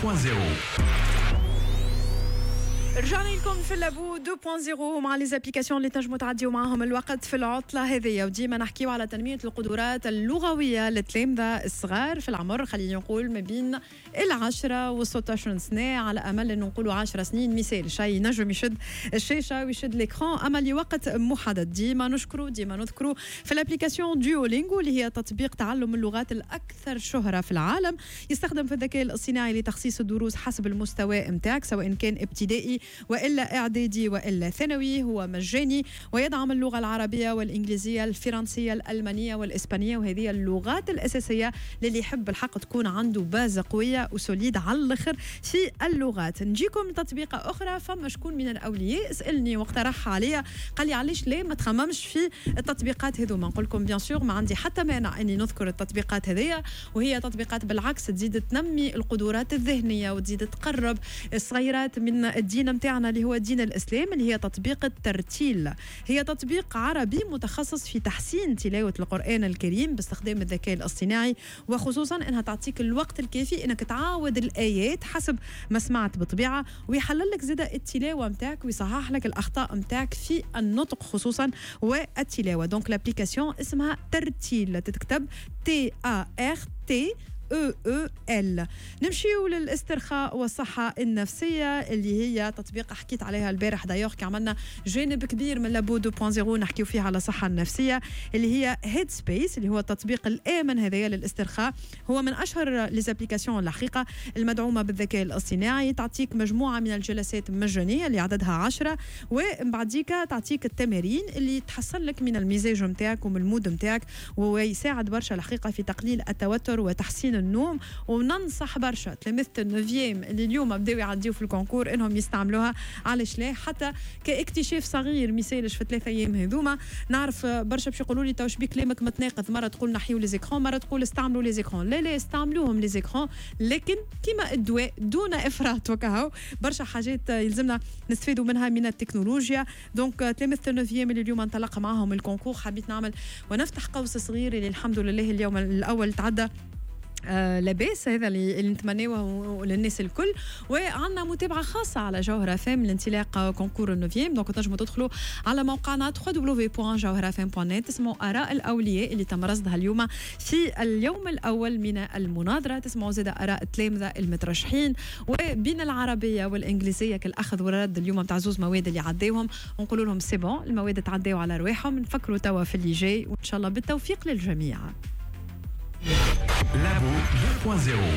رجعنا لكم في اللابو 2.0 مع لي زابليكاسيون اللي تنجموا تعديوا معاهم الوقت في العطله هذه، وديما نحكيو على تنميه القدرات اللغويه للتلامذه الصغار في العمر، خلينا نقول ما بين 10 و16 سنه، على امل انه نقولوا 10 سنين مثال شيء نجم يشد الشاشه ويشد ليكران، اما لوقت محدد. ديما نشكروا ديما نذكروا في الابليكاسيون ديولينغو اللي هي تطبيق تعلم اللغات الاكثر شهره في العالم، يستخدم في الذكاء الاصطناعي لتخصيص الدروس حسب المستوى نتاعك، سواء كان ابتدائي وإلا إعدادي وإلا ثانوي. هو مجاني ويدعم اللغة العربية والإنجليزية الفرنسية الألمانية والإسبانية، وهذه اللغات الأساسية للي يحب الحق تكون عنده بازة قوية وسوليد على الآخر في اللغات. نجيكم تطبيقة أخرى، فما شكون من الأولياء سألني واقترح عليا قال لي علاش ليه ما تخممش في التطبيقات هذوما. نقول لكم بيان سور ما عندي حتى مانع أني نذكر التطبيقات هذيا، وهي تطبيقات بالعكس تزيد تنمي القدرات الذهنية وتزيد تقرب الصغيرات من الدين متاعنا اللي هو الدين الإسلام، اللي هي تطبيق الترتيل. هي تطبيق عربي متخصص في تحسين تلاوة القرآن الكريم باستخدام الذكاء الاصطناعي، وخصوصا انها تعطيك الوقت الكافي انك تعاود الآيات حسب ما سمعت بطبيعة، ويحلل لك زاده التلاوة متاعك ويصحح لك الأخطاء متاعك في النطق خصوصا والتلاوة. دونك لابليكاسيون اسمها ترتيل، تتكتب TART EEL. نمشيو للاسترخاء والصحة النفسية اللي هي تطبيق حكيت عليها البارح دايوغ كي عملنا جانب كبير من لابو 2.0 نحكيو فيه على الصحة النفسية، اللي هي هيد سبيس اللي هو التطبيق الآمن هذايا للاسترخاء. هو من أشهر ليزابليكاسيون الحقيقة المدعومة بالذكاء الاصطناعي، تعطيك مجموعة من الجلسات مجانية اللي عددها 10، ومن بعديك تعطيك التمارين اللي تحسن لك من المزاج متاعك ومن المود متاعك، ويساعد برشا الحقيقة في تقليل التوتر وتحسين النوم. وننصح برشا تلامذة النوفيام اللي اليوم بداو يعديو في الكونكور انهم يستعملوها. علاش لا؟ حتى كاكتشاف صغير مثالش في 3 ايام هذوما. نعرف برشا باش يقولوا لي تو شبيك كلامك متناقض، مره تقول نحيو لي زيكران، مره تقول استعملوا لي زيكران. لا استعملوهم لي زيكران، لكن كما الدواء دون افراط. وكهو برشا حاجات يلزمنا نستفيدوا منها من التكنولوجيا. دونك تلامذة النوفيام اللي اليوم انطلق معهم الكونكور، حبيت نعمل ونفتح قوس صغير اللي الحمد لله اليوم الاول تعدى لاباس، هذا اللي نتمناوه للناس الكل. وعندنا متابعه خاصه على جوهره فام لانطلاق كونكور النوفيام. دونك تنجموا تدخلوا على موقعنا www.jawharafm.net، تسمعوا اراء الاولياء اللي تم رصدها اليوم في اليوم الاول من المناظره، تسمعوا زاد اراء التلامذه المترشحين، وبين العربيه والانجليزيه كالاخذ والرد اليوم تاع زوز مواد اللي عداوهم، ونقولوا لهم سي بون المواد تعداو على رواحهم. نفكروا توا في اللي جاي، وان شاء الله بالتوفيق للجميع. Labo 2.0